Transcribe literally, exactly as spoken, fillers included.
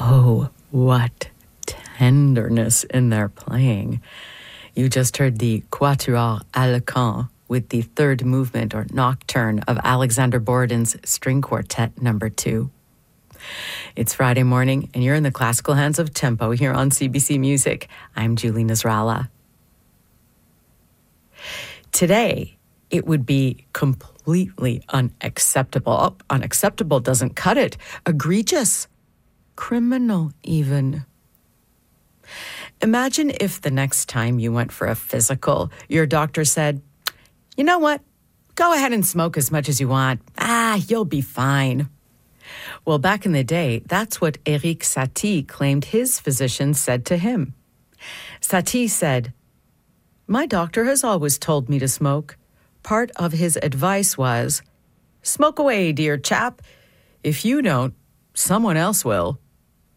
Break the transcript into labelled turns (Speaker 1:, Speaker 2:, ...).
Speaker 1: Oh, what tenderness in their playing. You just heard the Quatuor Alecan with the third movement or nocturne of Alexander Borodin's String Quartet number two. It's Friday morning, and you're in the classical hands of Tempo here on C B C Music. I'm Julie Nasrallah. Today, it would be completely unacceptable. Oh, unacceptable doesn't cut it. Egregious. Criminal, even. Imagine if the next time you went for a physical, your doctor said, "You know what? Go ahead and smoke as much as you want. Ah, you'll be fine." Well, back in the day, that's what Erik Satie claimed his physician said to him. Satie said, "My doctor has always told me to smoke. Part of his advice was, 'Smoke away, dear chap. If you don't, someone else will.'"